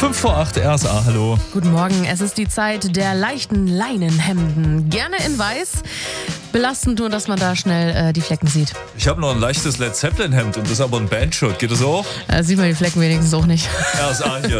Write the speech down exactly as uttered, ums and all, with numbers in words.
fünf vor acht, R S A, hallo. Guten Morgen, es ist die Zeit der leichten Leinenhemden. Gerne in weiß. Belastend nur, dass man da schnell äh, die Flecken sieht. Ich habe noch ein leichtes Led Zeppelin Hemd und das ist aber ein Bandshirt. Geht das auch? Äh, sieht man die Flecken wenigstens auch nicht. R S A hier.